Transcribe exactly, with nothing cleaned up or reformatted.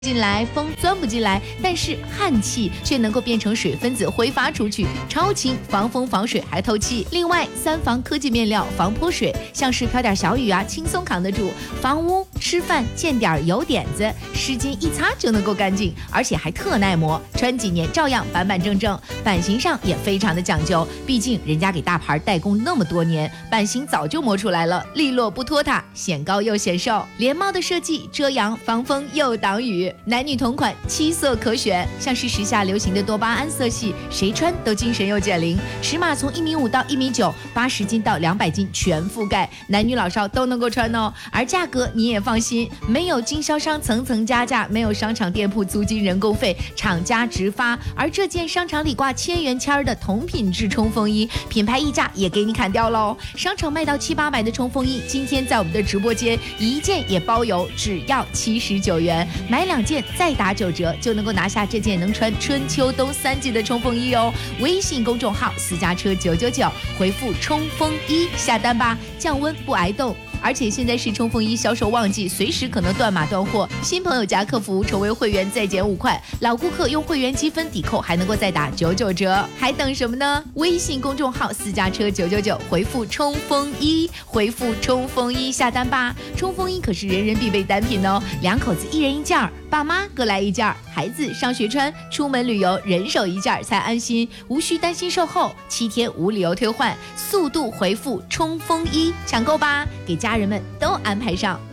进来，风钻不进来，但是汗气却能够变成水分子挥发出去，超轻，防风防水还透气。另外，三防科技面料，防泼水，像是飘点小雨啊，轻松扛得住。房屋吃饭见点油点子，湿巾一擦就能够干净，而且还特耐磨，穿几年照样板板正正。版型上也非常的讲究，毕竟人家给大牌代工那么多年，版型早就磨出来了，利落不拖沓，显高又显瘦。连帽的设计，遮阳防风又挡雨。男女同款，七色可选，像是时下流行的多巴胺色系，谁穿都精神又减龄。尺码从一米五到一米九，八十斤到两百斤全覆盖，男女老少都能够穿哦。而价格你也放心，没有经销商层层加价，没有商场店铺租金人工费，厂家直发。而这件商场里挂千元签的同品质冲锋衣，品牌溢价也给你砍掉喽。商场卖到七八百的冲锋衣，今天在我们的直播间一件也包邮，只要七十九元，买两件再打九折，就能够拿下这件能穿春秋冬三季的冲锋衣哦。微信公众号私家车九九九，回复冲锋衣下单吧，降温不挨冻。而且现在是冲锋衣销售旺季，随时可能断码断货。新朋友加客服成为会员再减五块，老顾客用会员积分抵扣还能够再打九九折，还等什么呢？微信公众号私家车九九九，回复冲锋衣，回复冲锋衣下单吧。冲锋衣可是人人必备单品哦，两口子一人一件儿，爸妈各来一件儿，孩子上学穿，出门旅游人手一件才安心，无需担心售后，七天无理由退换，速度回复冲锋衣抢购吧，给家人们都安排上。